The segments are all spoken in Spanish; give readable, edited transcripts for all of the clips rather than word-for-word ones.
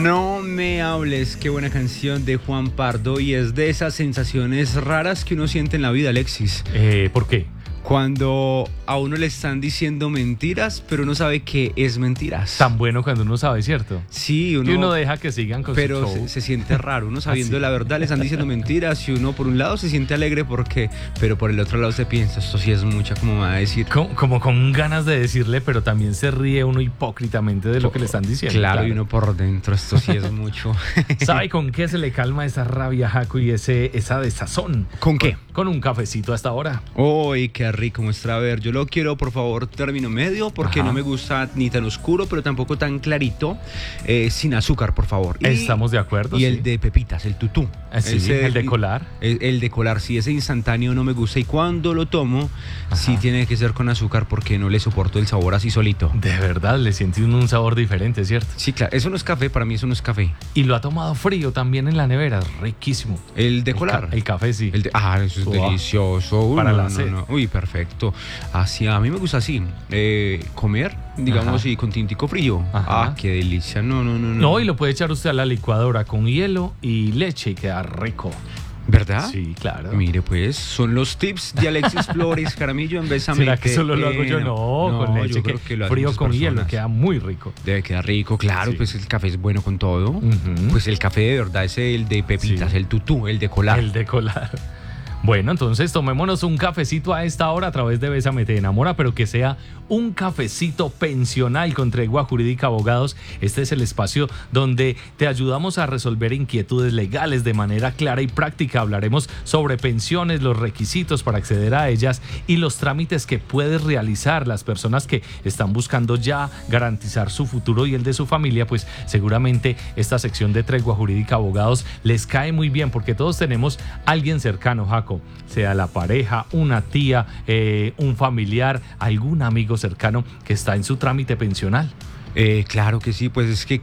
No me hables, qué buena canción de Juan Pardo y es de esas sensaciones raras que uno siente en la vida, Alexis. ¿Por qué? Cuando a uno le están diciendo mentiras, pero uno sabe que es mentiras. Tan bueno cuando uno sabe, ¿cierto? Sí, Y uno deja que sigan con pero su show. se siente raro, uno sabiendo Así. la verdad le están diciendo mentiras y uno por un lado se siente alegre porque, pero por el otro lado se piensa, esto sí es mucha, como me va a decir. Como con ganas de decirle, pero también se ríe uno hipócritamente de lo que le están diciendo. Claro, y uno por dentro, esto sí es mucho. ¿Sabe con qué se le calma esa rabia, Jaco, y esa desazón? ¿Con qué? Con un cafecito hasta ahora. ¡Uy, qué rico! Muestra, a ver, yo lo quiero, por favor, término medio, porque Ajá. no me gusta ni tan oscuro, pero tampoco tan clarito, sin azúcar, por favor. Estamos de acuerdo. Y sí. el de pepitas, el tutú. Sí, el de colar. El de colar, sí, ese instantáneo no me gusta. Y cuando lo tomo, sí tiene que ser con azúcar porque no le soporto el sabor así solito. De verdad, le siente uno un sabor diferente, ¿cierto? Sí, claro, eso no es café, para mí eso no es café. Y lo ha tomado frío también en la nevera, riquísimo. El de colar. El café, sí. Eso es delicioso. Uy, Para no, la no, sed. no. Uy, perfecto. Así, a mí me gusta así. Comer, digamos, y con tintico frío. Ajá. Ah, qué delicia. No. No, y lo puede echar usted a la licuadora con hielo y leche y queda rico. ¿Verdad? Sí, claro. Mire, pues, son los tips de Alexis Flores Jaramillo en Bésame. ¿Será que solo lo hago yo? No, con leche, yo creo que lo hacen frío muchas con hielo, personas. queda muy rico. Debe quedar rico, claro, Sí. pues el café es bueno con todo. Ujú. Pues el café de verdad es el de pepitas, Sí. el tutú, el de colar. El de colar. Bueno, entonces tomémonos un cafecito a esta hora a través de Bésame Te Enamora, pero que sea un cafecito pensional con Tregua Jurídica Abogados. Este es el espacio donde te ayudamos a resolver inquietudes legales de manera clara y práctica. Hablaremos sobre pensiones, los requisitos para acceder a ellas y los trámites que puedes realizar. Las personas que están buscando ya garantizar su futuro y el de su familia, pues seguramente esta sección de Tregua Jurídica Abogados les cae muy bien porque todos tenemos a alguien cercano, Jaco, sea la pareja, una tía, un familiar, algún amigo cercano que está en su trámite pensional. Claro que sí, pues es que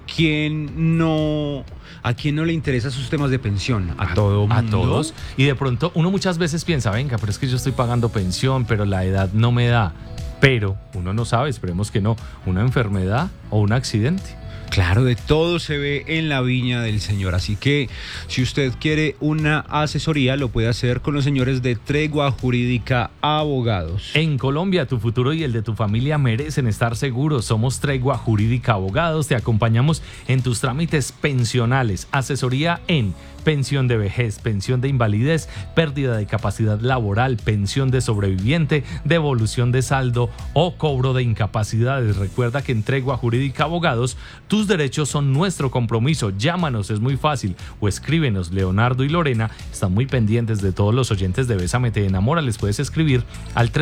¿a quién no le interesan sus temas de pensión? A todo mundo. A todos. Y de pronto uno muchas veces piensa, venga, pero es que yo estoy pagando pensión, pero la edad no me da. Pero uno no sabe, esperemos que no, una enfermedad o un accidente. Claro, de todo se ve en la viña del Señor. Así que si usted quiere una asesoría, lo puede hacer con los señores de Tregua Jurídica Abogados. En Colombia, tu futuro y el de tu familia merecen estar seguros. Somos Tregua Jurídica Abogados. Te acompañamos en tus trámites pensionales. Asesoría en pensión de vejez, pensión de invalidez, pérdida de capacidad laboral, pensión de sobreviviente, devolución de saldo o cobro de incapacidades. Recuerda que en Tregua Jurídica Abogados, tus derechos son nuestro compromiso. Llámanos, es muy fácil, o escríbenos. Leonardo y Lorena están muy pendientes de todos los oyentes de Bésame Te Enamora. Les puedes escribir al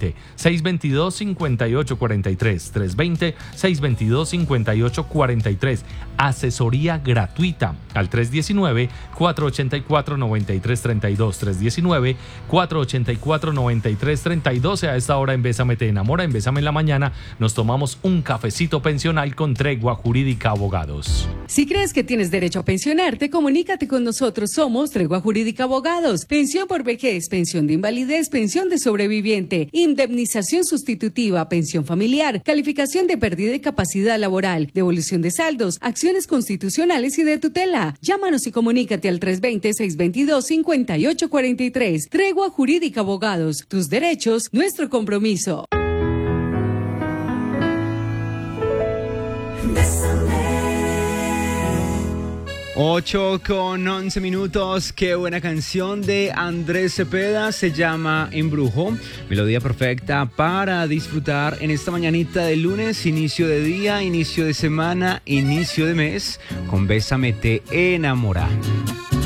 320-622-5843, 320-622-5843. Asesoría gratuita al 319-484-9332, 319-484-9332. A esta hora en Bésame Te Enamora, en Bésame en la mañana, nos tomamos un cafecito pensional con Tregua Jurídica Abogados. Si crees que tienes derecho a pensionarte, comunícate con nosotros. Somos Tregua Jurídica Abogados. Pensión por vejez, pensión de invalidez, pensión de sobreviviente, indemnización sustitutiva, pensión familiar, calificación de pérdida de capacidad laboral, devolución de saldos, acciones constitucionales y de tutela. Llámanos y comunícate al 320-622-5843. Tregua Jurídica Abogados. Tus derechos, nuestro compromiso. 8:11. Qué buena canción de Andrés Cepeda, se llama Embrujo. Melodía perfecta para disfrutar en esta mañanita de lunes, inicio de día, inicio de semana, inicio de mes, con Bésame Te Enamora.